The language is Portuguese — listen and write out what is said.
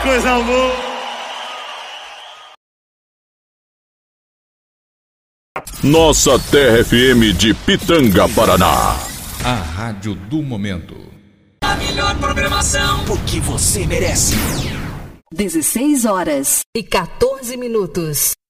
coisa boa. Nossa Terra FM de Pitanga, Paraná. A rádio do momento. A melhor programação, porque você merece. 16 horas e 14 minutos.